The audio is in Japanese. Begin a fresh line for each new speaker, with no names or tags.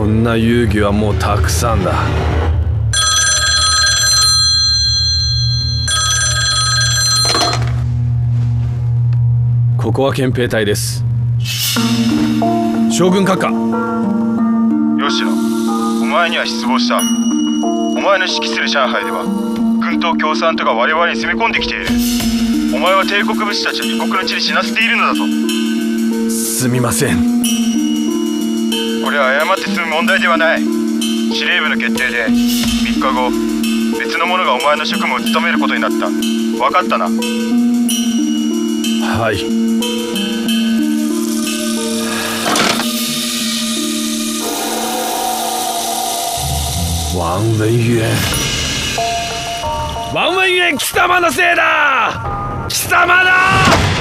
そんな遊戯はもうたくさんだ。ここは憲兵隊です。将軍閣下。
吉野、お前には失望した。お前の指揮する上海では軍と共産党が我々に攻め込んできている。お前は帝国武士たちを異国の地に死なせているのだぞ。
すみません。
これは謝って済む問題ではない。司令部の決定で3日後別の者がお前の職務を務めることになった。分かったな。
はい。王文渊。王文淵、貴様のせいだ。貴様だ。